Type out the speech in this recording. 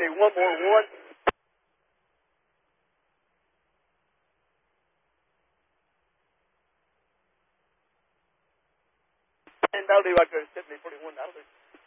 one more one. And that'll do right there, 70-41. That'll do.